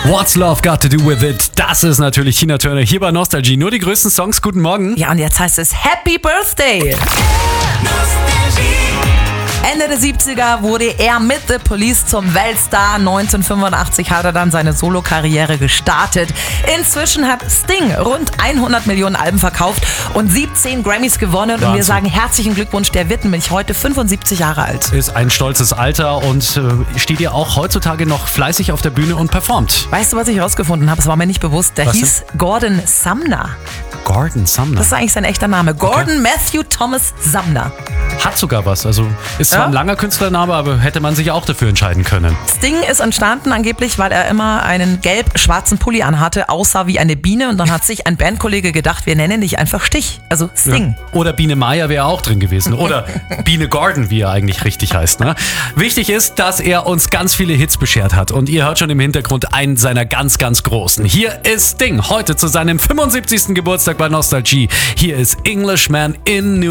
What's Love Got to Do With It? Das ist natürlich Tina Turner hier bei Nostalgie. Nur die größten Songs. Guten Morgen. Ja, und jetzt heißt es Happy Birthday. Ende der 70er wurde er mit The Police zum Weltstar. 1985 hat er dann seine Solokarriere gestartet. Inzwischen hat Sting rund 100 Millionen Alben verkauft und 17 Grammys gewonnen. Wahnsinn. Und wir sagen herzlichen Glückwunsch, der wird nämlich heute 75 Jahre alt. Ist ein stolzes Alter und steht ja auch heutzutage noch fleißig auf der Bühne und performt. Weißt du, was ich rausgefunden habe? Es war mir nicht bewusst. Der Was hieß Gordon Sumner. Gordon Sumner. Das ist eigentlich sein echter Name. Gordon Matthew Thomas Sumner. Hat sogar was. Also ist zwar Ja? ein langer Künstlername, aber hätte man sich auch dafür entscheiden können. Sting ist entstanden angeblich, weil er immer einen gelb-schwarzen Pulli anhatte, aussah wie eine Biene, und dann hat sich ein Bandkollege gedacht, wir nennen dich einfach Stich, also Sting. Ja. Oder Biene Meier wäre auch drin gewesen. Oder Biene Gordon, wie er eigentlich richtig heißt. Ne? Wichtig ist, dass er uns ganz viele Hits beschert hat. Und ihr hört schon im Hintergrund einen seiner ganz, ganz großen. Hier ist Sting, heute zu seinem 75. Geburtstag bei Nostalgie. Hier ist Englishman in New